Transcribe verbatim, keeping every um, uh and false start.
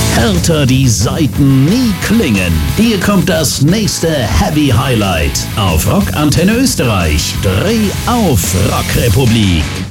Härter die Saiten nie klingen. Hier kommt das nächste Heavy Highlight auf Rock Antenne Österreich. Dreh auf, Rockrepublik.